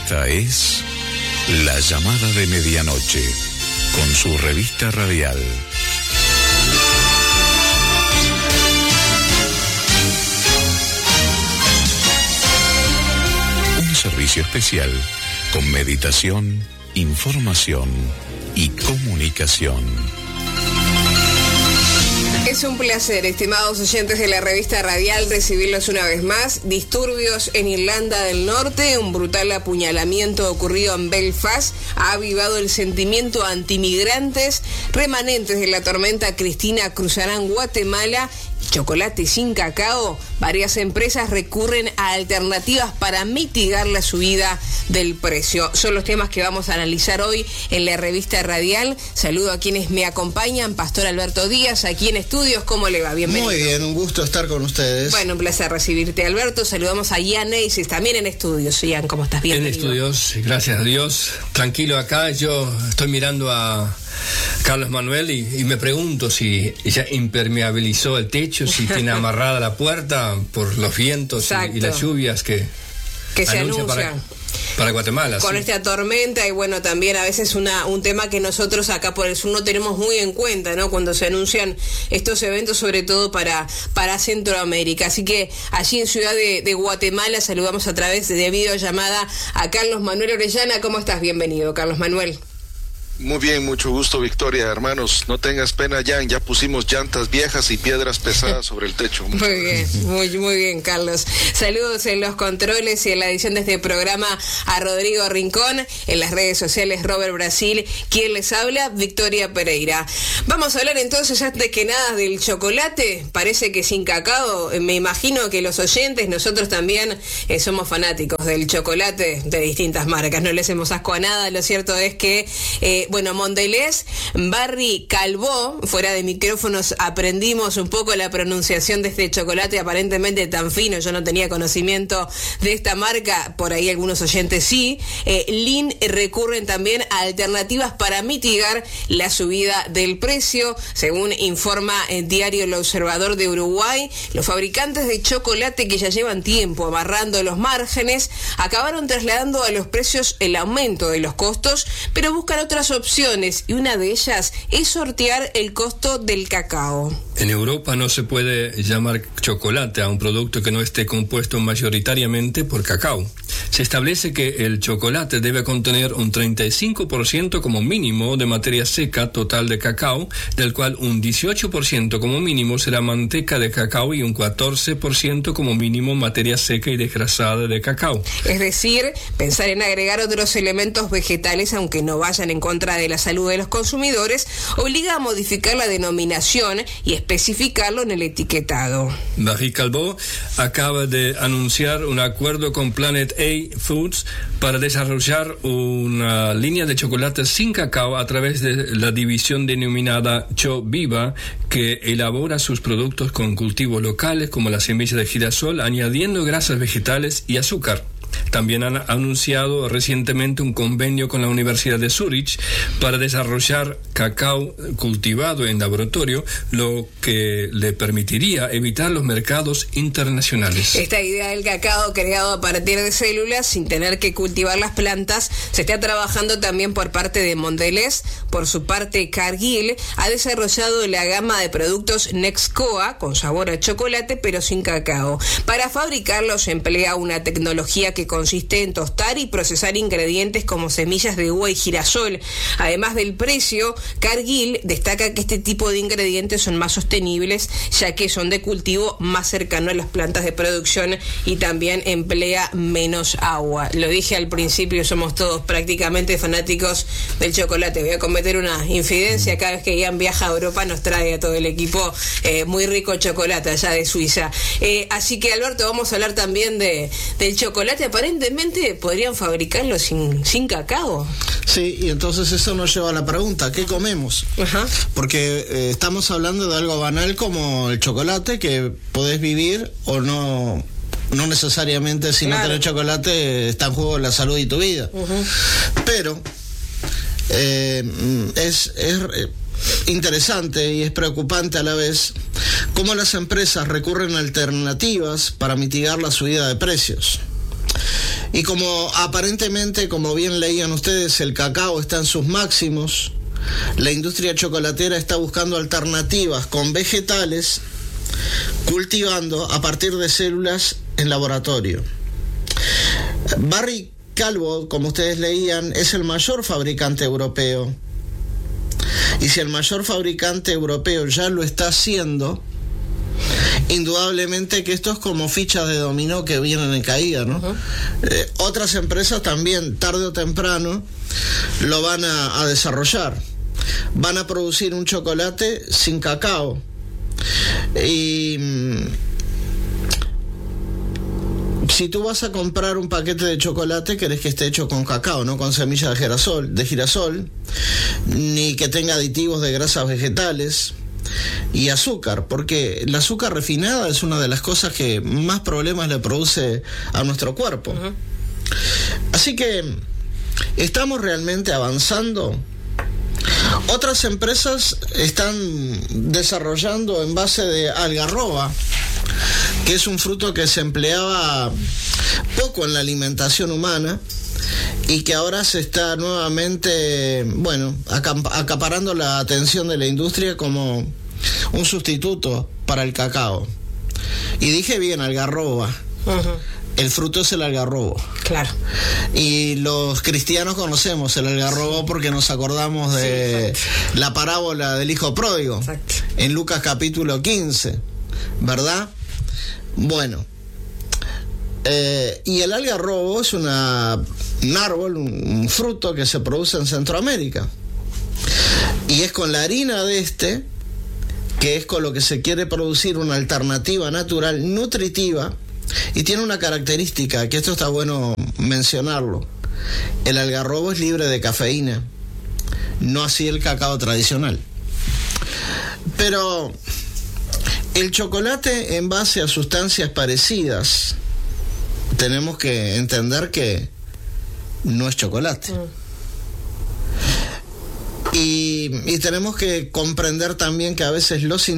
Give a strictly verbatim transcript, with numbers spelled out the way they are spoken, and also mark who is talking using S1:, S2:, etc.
S1: Esta es La Llamada de Medianoche, con su revista radial. Un servicio especial con meditación, información y comunicación.
S2: Es un placer, estimados oyentes de la revista radial, recibirlos una vez más. Disturbios en Irlanda del Norte, un brutal apuñalamiento ocurrido en Belfast ha avivado el sentimiento antimigrantes. Remanentes de la tormenta Cristina cruzarán Guatemala. Chocolate sin cacao. Varias empresas recurren a alternativas para mitigar la subida del precio. Son los temas que vamos a analizar hoy en la revista radial. Saludo a quienes me acompañan. Pastor Alberto Díaz, aquí en estudios. ¿Cómo le va? Bienvenido.
S3: Muy bien, un gusto estar con ustedes.
S2: Bueno, un placer recibirte, Alberto. Saludamos a Ian Eises, también en estudios. Ian, ¿cómo estás? Bienvenido.
S4: En estudios, gracias a Dios. Tranquilo acá, yo estoy mirando a Carlos Manuel y, y me pregunto si ya impermeabilizó el techo, si tiene amarrada la puerta por los vientos y, y las lluvias que,
S2: que se anuncian
S4: para, para Guatemala.
S2: Con sí. Esta tormenta y bueno, también a veces una un tema que nosotros acá por el sur no tenemos muy en cuenta, ¿no? Cuando se anuncian estos eventos, sobre todo para, para Centroamérica. Así que allí en Ciudad de, de Guatemala saludamos a través de videollamada a Carlos Manuel Orellana. ¿Cómo estás? Bienvenido, Carlos Manuel.
S5: Muy bien, mucho gusto, Victoria. Hermanos, no tengas pena, Jan, ya pusimos llantas viejas y piedras pesadas sobre el techo.
S2: Muy bien, muy, muy bien, Carlos. Saludos en los controles y en la edición de este programa a Rodrigo Rincón, en las redes sociales Robert Brasil, quien les habla, Victoria Pereira. Vamos a hablar entonces, antes que nada, del chocolate. Parece que sin cacao, me imagino que los oyentes, nosotros también eh, somos fanáticos del chocolate de distintas marcas, no le hacemos asco a nada. Lo cierto es que eh, bueno, Mondelez, Barry Callebaut, fuera de micrófonos aprendimos un poco la pronunciación de este chocolate aparentemente tan fino. Yo no tenía conocimiento de esta marca, por ahí algunos oyentes sí. Eh, Lin recurren también a alternativas para mitigar la subida del precio. Según informa el diario El Observador de Uruguay, los fabricantes de chocolate que ya llevan tiempo amarrando los márgenes acabaron trasladando a los precios el aumento de los costos, pero buscan otras opciones y una de ellas es sortear el costo del cacao.
S4: En Europa no se puede llamar chocolate a un producto que no esté compuesto mayoritariamente por cacao. Se establece que el chocolate debe contener un treinta y cinco por ciento como mínimo de materia seca total de cacao, del cual un dieciocho por ciento como mínimo será manteca de cacao y un catorce por ciento como mínimo materia seca y desgrasada de cacao.
S2: Es decir, pensar en agregar otros elementos vegetales, aunque no vayan en contra de la salud de los consumidores, obliga a modificar la denominación y especificarlo en el etiquetado.
S4: Barry Callebaut acaba de anunciar un acuerdo con Planet A Foods para desarrollar una línea de chocolate sin cacao a través de la división denominada ChoViva, que elabora sus productos con cultivos locales como la semilla de girasol, añadiendo grasas vegetales y azúcar. También han anunciado recientemente un convenio con la Universidad de Zurich para desarrollar cacao cultivado en laboratorio, lo que le permitiría evitar los mercados internacionales.
S2: Esta idea del cacao creado a partir de células sin tener que cultivar las plantas se está trabajando también por parte de Mondelez. Por su parte, Cargill ha desarrollado la gama de productos Nexcoa con sabor a chocolate pero sin cacao. Para fabricarlos emplea una tecnología que consiste en tostar y procesar ingredientes como semillas de uva y girasol. Además del precio, Cargill destaca que este tipo de ingredientes son más sostenibles, ya que son de cultivo más cercano a las plantas de producción y también emplea menos agua. Lo dije al principio, somos todos prácticamente fanáticos del chocolate. Voy a cometer una infidencia: cada vez que Ian viaja a Europa nos trae a todo el equipo eh, muy rico chocolate allá de Suiza. Eh, así que, Alberto, vamos a hablar también de del chocolate. Aparentemente podrían fabricarlo sin, sin cacao.
S3: Sí, y entonces eso nos lleva a la pregunta: ¿qué comemos?
S2: Ajá.
S3: Porque eh, estamos hablando de algo banal como el chocolate, que podés vivir o no, no necesariamente si claro. no tenés chocolate está en juego la salud y tu vida. Uh-huh. Pero eh, es... es interesante y es preocupante a la vez cómo las empresas recurren a alternativas para mitigar la subida de precios. Y como aparentemente, como bien leían ustedes, el cacao está en sus máximos, la industria chocolatera está buscando alternativas con vegetales, cultivando a partir de células en laboratorio. Barry Callebaut, como ustedes leían, es el mayor fabricante europeo. Y si el mayor fabricante europeo ya lo está haciendo, indudablemente que esto es como fichas de dominó que vienen en caída, ¿no? Uh-huh. Eh, otras empresas también, tarde o temprano, lo van a, a desarrollar. Van a producir un chocolate sin cacao. Y si tú vas a comprar un paquete de chocolate, querés que esté hecho con cacao, no con semillas de girasol, de girasol, ni que tenga aditivos de grasas vegetales y azúcar, porque el azúcar refinada es una de las cosas que más problemas le produce a nuestro cuerpo. Uh-huh. Así que estamos realmente avanzando. Otras empresas están desarrollando en base de algarroba, que es un fruto que se empleaba poco en la alimentación humana y que ahora se está nuevamente, bueno, acaparando la atención de la industria como un sustituto para el cacao. Y dije bien, algarroba. Uh-huh. El fruto es el algarrobo.
S2: Claro.
S3: Y los cristianos conocemos el algarrobo porque nos acordamos de sí, la parábola del hijo pródigo. Exacto. En Lucas capítulo quince, ¿verdad? Bueno, eh, y el algarrobo es una, un árbol, un, un fruto que se produce en Centroamérica. Y es con la harina de este, que es con lo que se quiere producir una alternativa natural, nutritiva, y tiene una característica, que esto está bueno mencionarlo. El algarrobo es libre de cafeína, no así el cacao tradicional. Pero el chocolate en base a sustancias parecidas, tenemos que entender que no es chocolate. Mm. Y, y tenemos que comprender también que a veces los